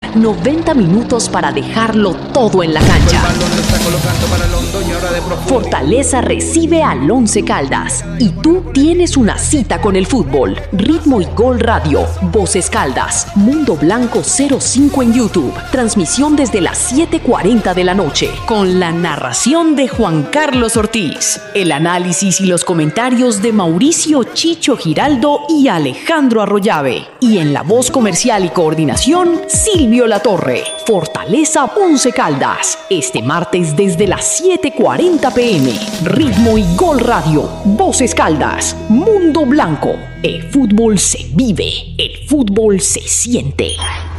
90 minutos para dejarlo todo en la cancha. Fortaleza recibe al Once Caldas y tú tienes una cita con el fútbol. Ritmo y Gol Radio, Voces Caldas, Mundo Blanco 05 en YouTube. Transmisión desde las 7:40 de la noche con la narración de Juan Carlos Ortiz, el análisis y los comentarios de Mauricio Chicho Giraldo y Alejandro Arroyave. Y en la voz comercial y coordinación, Silvio Latorre. Fortaleza Once Caldas, este martes desde las 7:40 p.m. Ritmo y Gol Radio, Voces Caldas, Mundo Blanco. El fútbol se vive, el fútbol se siente.